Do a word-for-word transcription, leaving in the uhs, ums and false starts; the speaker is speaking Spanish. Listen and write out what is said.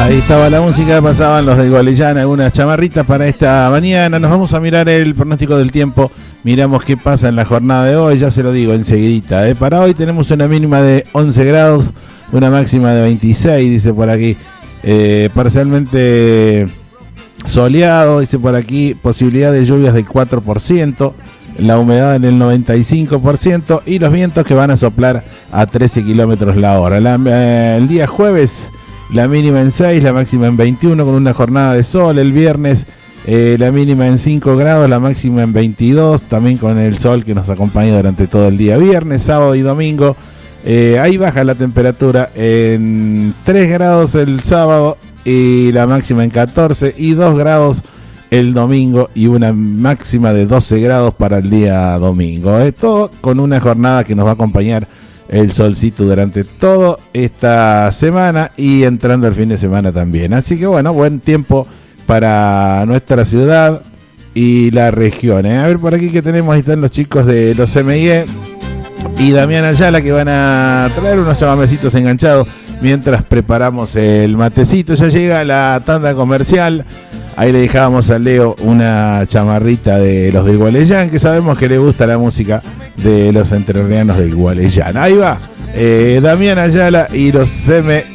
Ahí estaba la música, pasaban los de Gualeyán, algunas chamarritas para esta mañana. Nos vamos a mirar el pronóstico del tiempo. Miramos qué pasa en la jornada de hoy, ya se lo digo enseguidita. ¿eh? Para hoy tenemos una mínima de once grados, una máxima de veintiséis, dice por aquí. Eh, parcialmente soleado, dice por aquí, posibilidad de lluvias del cuatro por ciento. La humedad en el noventa y cinco por ciento y los vientos que van a soplar a trece kilómetros la hora. La, eh, el día jueves, la mínima en seis, la máxima en veintiuno con una jornada de sol. El viernes, eh, la mínima en cinco grados, la máxima en veintidós, también con el sol que nos acompaña durante todo el día. Viernes, sábado y domingo, eh, ahí baja la temperatura en tres grados el sábado y la máxima en catorce y dos grados el domingo y una máxima de doce grados para el día domingo. Esto con una jornada que nos va a acompañar el solcito durante toda esta semana y entrando el fin de semana también. Así que bueno, buen tiempo para nuestra ciudad y la región. ¿eh? A ver por aquí que tenemos, ahí están los chicos de los M I E y Damián Ayala que van a traer unos chamamecitos enganchados mientras preparamos el matecito. Ya llega la tanda comercial. Ahí le dejábamos a Leo una chamarrita de los del Gualeyán, que sabemos que le gusta la música de los entrerrianos del Gualeyán. Ahí va, eh, Damián Ayala y los M